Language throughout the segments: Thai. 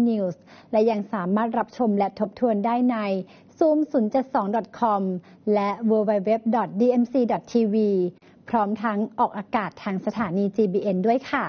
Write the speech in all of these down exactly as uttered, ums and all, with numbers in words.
News และยังสามารถรับชมและทบทวนได้ใน ซูม ศูนย์ เจ็ด สอง ดอท คอม และ ดับเบิลยู ดับเบิลยู ดับเบิลยู ดอท ดี เอ็ม ซี ดอท ที วี พร้อมทั้งออกอากาศทางสถานี จี บี เอ็น ด้วยค่ะ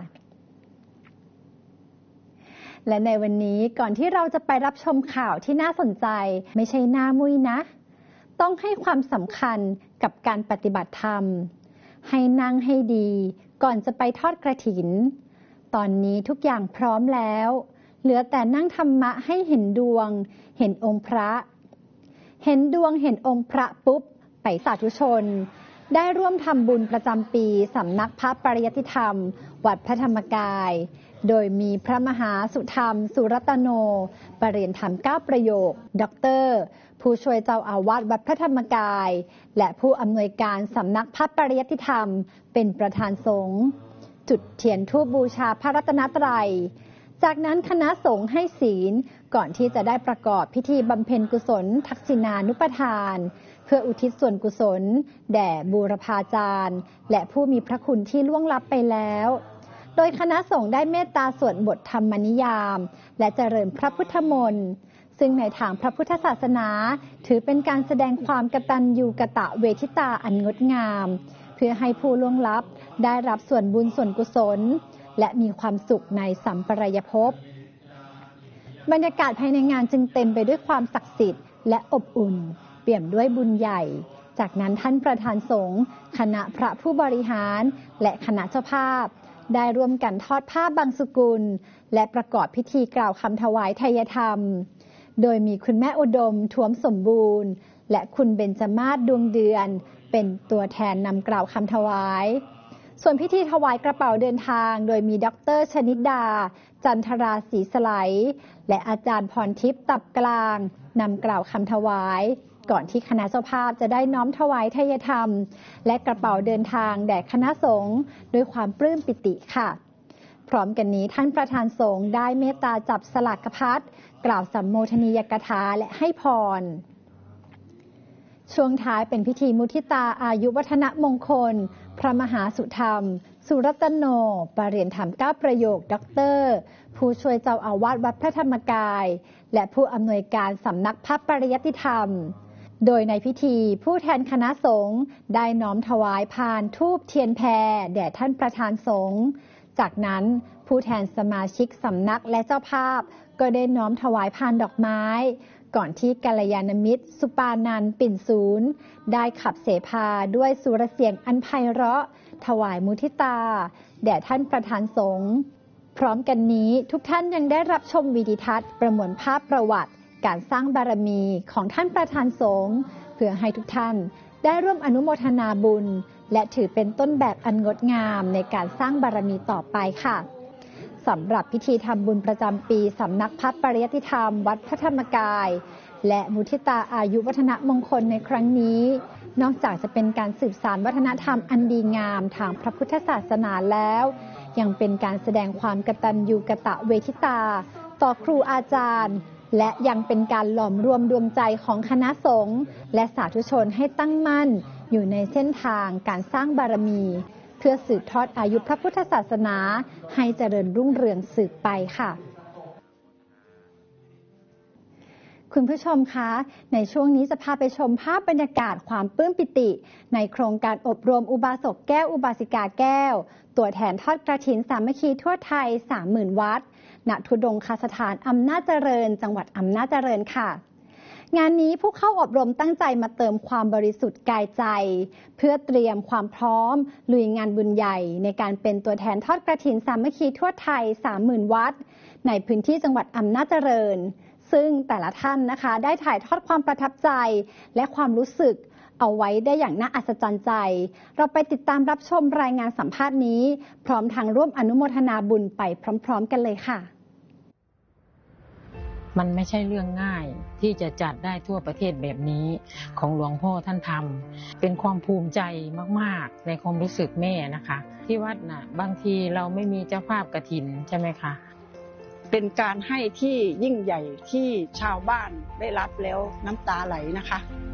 และในวันนี้ก่อนที่เราจะไปรับชมข่าวที่น่าสนใจไม่ใช่หน้ามุ้ยนะต้องให้ความสำคัญกับการปฏิบัติธรรมให้นั่งให้ดีก่อนจะไปทอดกฐินตอนนี้ทุกอย่างพร้อมแล้วเหลือแต่นั่งธรรมะให้เห็นดวงเห็นองค์พระเห็นดวงเห็นองค์พระปุ๊บไปสาธุชนได้ร่วมทำบุญประจำปีสำนักพระปริยัติธรรมวัดพระธรรมกายโดยมีพระมหาสุธรรมสุรัตโนปรริยนธรรมเก้าประโยคด็อกเตอร์ผู้ช่วยเจ้าอาวาสวัดพระธรรมกายและผู้อำนวยการสำนักพระปริยัติธรรมเป็นประธานสงฆ์จุดเทียนธูปบูชาพระรัตนตรัยจากนั้นคณะสงฆ์ให้ศีลก่อนที่จะได้ประกอบพิธีบำเพ็ญกุศลทักษิณานุปทานเพื่ออุทิศส่วนกุศลแด่บูรพาจารย์และผู้มีพระคุณที่ล่วงลับไปแล้วโดยคณะสงฆ์ได้เมตตาสวดบทธรรมนิยามและเจริญพระพุทธมนต์ซึ่งในทางพระพุทธศาสนาถือเป็นการแสดงความกตัญญูกตเวทิตาอันงดงามเพื่อให้ผู้ล่วงลับได้รับส่วนบุญส่วนกุศลและมีความสุขในสัมปรายภพบรรยากาศภายในงานจึงเต็มไปด้วยความศักดิ์สิทธิ์และอบอุ่นเปี่ยมด้วยบุญใหญ่จากนั้นท่านประธานสงฆ์คณะพระผู้บริหารและคณะเจ้าภาพได้ร่วมกันทอดผ้าบางสกุลและประกอบพิธีกล่าวคำถวายไทยธรรมโดยมีคุณแม่อุดมท้วมสมบูรณ์และคุณเบญจมาศดวงเดือนเป็นตัวแทนนำกล่าวคำถวายส่วนพิธีถวายกระเป๋าเดินทางโดยมีดร.ชนิดดาจันทราศรีสไลและอาจารย์พรทิพย์ตับกลางนำกล่าวคำถวายก่อนที่คณะเจ้าภาพจะได้น้อมถวายไทยธรรมและกระเป๋าเดินทางแด่คณะสงฆ์ด้วยความปลื้มปิติค่ะพร้อมกันนี้ท่านประธานสงฆ์ได้เมตตาจับสลากพัดกล่าวสัมโมทนียกถาและให้พรช่วงท้ายเป็นพิธีมุทิตาอายุวัฒนมงคลพระมหาสุธรรมสุรัตโนปรริยนธรรมเก้าประโยคด็อกเตอร์ผู้ช่วยเจ้าอาวาสวัดพระธรรมกายและผู้อำนวยการสำนักพระปริยัติธรรมโดยในพิธีผู้แทนคณะสงฆ์ได้น้อมถวายพานธูปเทียนแพแด่ท่านประธานสงฆ์จากนั้นผู้แทนสมาชิกสำนักและเจ้าภาพก็ได้น้อมถวายพานดอกไม้ก่อนที่กัลยาณมิตรสุปานันท์ปิ่นศูนย์ได้ขับเสภาด้วยสุรเสียงอันไพเราะถวายมุทิตาแด่ท่านประธานสงฆ์พร้อมกันนี้ทุกท่านยังได้รับชมวิดีทัศน์ประมวลภาพประวัติการสร้างบารมีของท่านประธานสงฆ์เพื่อให้ทุกท่านได้ร่วมอนุโมทนาบุญและถือเป็นต้นแบบอันงดงามในการสร้างบารมีต่อไปค่ะสำหรับพิธีทำบุญประจำปีสำนักพระปริยัติธรรมวัดพระธรรมกายและมุทิตาอายุวัฒนมงคลในครั้งนี้นอกจากจะเป็นการสืบสานวัฒนธรรมอันดีงามทางพระพุทธศาสนาแล้วยังเป็นการแสดงความกตัญญูกตเวทิตาต่อครูอาจารย์และยังเป็นการหลอมรวมดวงใจของคณะสงฆ์และสาธุชนให้ตั้งมั่นอยู่ในเส้นทางการสร้างบารมีเพื่อสืบทอดอายุพระพุทธศาสนาให้เจริญรุ่งเรืองสืบไปค่ะคุณผู้ชมคะในช่วงนี้จะพาไปชมภาพบรรยากาศความปลื้มปิติในโครงการอบรมอุบาสกแก้วอุบาสิกาแก้วตัวแทนทอดกฐินสามัคคีทั่วไทย สามหมื่น วัดณทุดงคสถานอำนาจเจริญจังหวัดอำนาจเจริญค่ะงานนี้ผู้เข้าอบรมตั้งใจมาเติมความบริสุทธิ์กายใจเพื่อเตรียมความพร้อมลุยงานบุญใหญ่ในการเป็นตัวแทนทอดกฐินสามัคคีทั่วไทย สามหมื่น วัดในพื้นที่จังหวัดอำนาจเจริญซึ่งแต่ละท่านนะคะได้ถ่ายทอดความประทับใจและความรู้สึกเอาไว้ได้อย่างน่าอัศจรรย์ใจเราไปติดตามรับชมรายงานสัมภาษณ์นี้พร้อมทางร่วมอนุโมทนาบุญไปพร้อมๆกันเลยค่ะมันไม่ใช่เรื่องง่ายที่จะจัดได้ทั่วประเทศแบบนี้ของหลวงพ่อท่านทำเป็นความภูมิใจมากๆในความรู้สึกแม่นะคะที่วัดน่ะบางทีเราไม่มีเจ้าภาพกฐินใช่ไหมคะเป็นการให้ที่ยิ่งใหญ่ที่ชาวบ้านได้รับแล้วน้ำตาไหลนะคะ